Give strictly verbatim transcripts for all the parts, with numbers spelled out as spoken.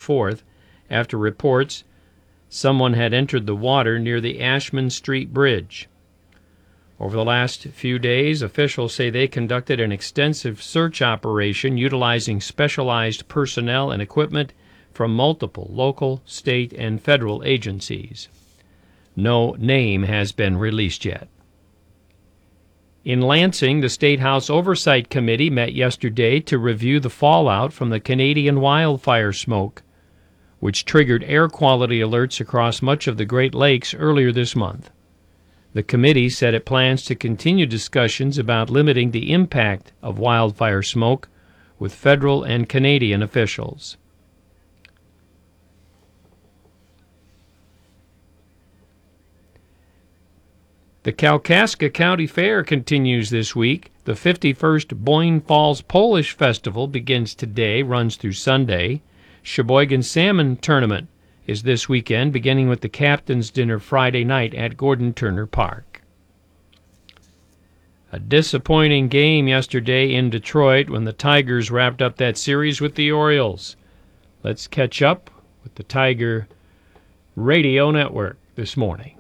twenty-fourth after reports someone had entered the water near the Ashman Street Bridge. Over the last few days, officials say they conducted an extensive search operation utilizing specialized personnel and equipment from multiple local, state, and federal agencies. No name has been released yet. In Lansing, the State House Oversight Committee met yesterday to review the fallout from the Canadian wildfire smoke, which triggered air quality alerts across much of the Great Lakes earlier this month. The committee said it plans to continue discussions about limiting the impact of wildfire smoke with federal and Canadian officials. The Kalkaska County Fair continues this week. The fifty-first Boyne Falls Polish Festival begins today, runs through Sunday. Sheboygan Salmon Tournament is this weekend, beginning with the Captain's Dinner Friday night at Gordon Turner Park. A disappointing game yesterday in Detroit when the Tigers wrapped up that series with the Orioles. Let's catch up with the Tiger Radio Network this morning.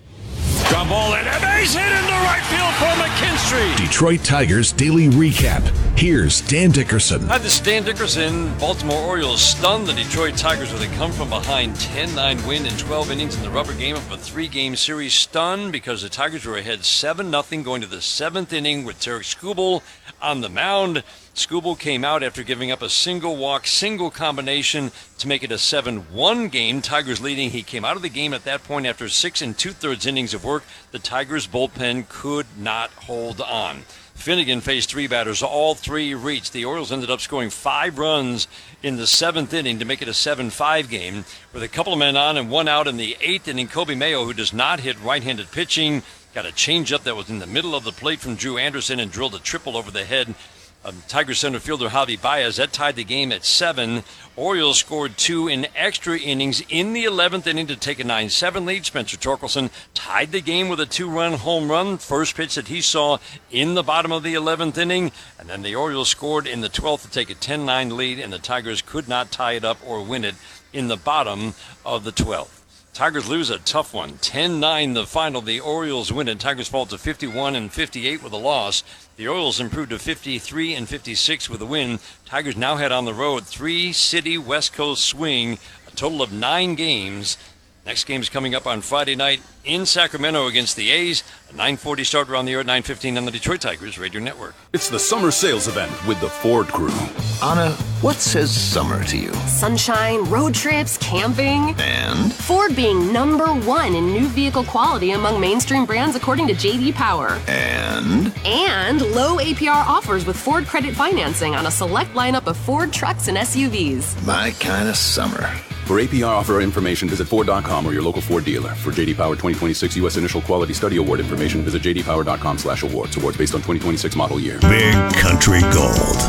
Ground ball and a base hit into right field for McKinstry. Detroit Tigers Daily Recap. Here's Dan Dickerson. Hi, this is Dan Dickerson. Baltimore Orioles stunned the Detroit Tigers with a come from behind ten nine win in twelve innings in the rubber game of a three-game series. Stunned because the Tigers were ahead seven nothing going to the seventh inning with Tarik Skubal on the mound. Skubal came out after giving up a single walk, single combination to make it a seven one game. Tigers leading. He came out of the game at that point after six and two-thirds innings of work. The Tigers bullpen could not hold on. Finnegan faced three batters. All three reached. The Orioles ended up scoring five runs in the seventh inning to make it a seven five game. With a couple of men on and one out in the eighth inning, Kobe Mayo, who does not hit right-handed pitching, got a changeup that was in the middle of the plate from Drew Anderson and drilled a triple over the head of Tiger center fielder Javi Baez. That tied the game at seven. Orioles scored two in extra innings in the eleventh inning to take a nine seven lead. Spencer Torkelson tied the game with a two-run home run, first pitch that he saw in the bottom of the eleventh inning. And then the Orioles scored in the twelfth to take a ten nine lead, and the Tigers could not tie it up or win it in the bottom of the twelfth. Tigers lose a tough one, ten nine the final. The Orioles win it. Tigers fall to fifty-one and fifty-eight with a loss. The Orioles improved to fifty-three and fifty-six with a win. Tigers now head on the road, three city West Coast swing, a total of nine games. Next game is coming up on Friday night in Sacramento against the A's. A nine forty start around the air at nine fifteen on the Detroit Tigers Radio Network. It's the summer sales event with the Ford Crew. Anna, what says summer to you? Sunshine, road trips, camping. And? Ford being number one in new vehicle quality among mainstream brands according to J D Power. And? And low A P R offers with Ford credit financing on a select lineup of Ford trucks and S U Vs. My kind of summer. For A P R offer information, visit Ford dot com or your local Ford dealer. For J D Power twenty twenty-six U S Initial Quality Study Award information, visit J D Power dot com slash awards. Awards based on twenty twenty-six model year. Big Country Gold.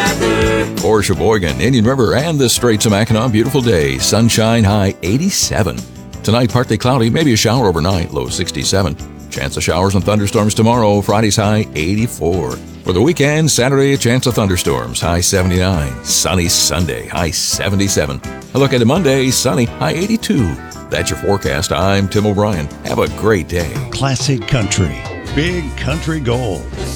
For Sheboygan, Indian River, and the Straits of Mackinac, beautiful day. Sunshine, high eighty-seven. Tonight, partly cloudy, maybe a shower overnight, low sixty-seven. Chance of showers and thunderstorms tomorrow, Friday's high eighty-four. For the weekend, Saturday, a chance of thunderstorms, high seventy-nine. Sunny Sunday, high seventy-seven. A look at Monday, sunny, high eighty-two. That's your forecast. I'm Tim O'Brien. Have a great day. Classic Country. Big Country Gold.